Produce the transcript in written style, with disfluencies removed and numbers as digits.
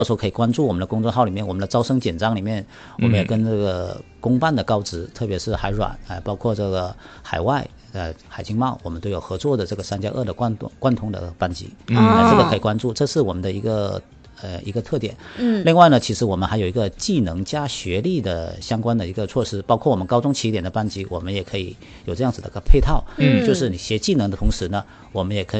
到时候可以关注我们的公众号里面，我们的招生简章里面，我们也跟这个公办的高职，特别是海软，包括这个海外，海经贸，我们都有合作的这个3+2的贯通的班级，这个可以关注，这是我们的一个特点。另外呢，其实我们还有一个技能加学历的相关的一个措施，包括我们高中起点的班级，我们也可以有这样子的一个配套，就是你学技能的同时呢，我们也可